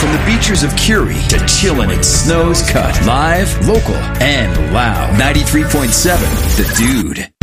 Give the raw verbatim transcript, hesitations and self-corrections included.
From the beaches of Curie to chillin' in Snow's Cut. Live, local, and loud. ninety-three point seven The Dude.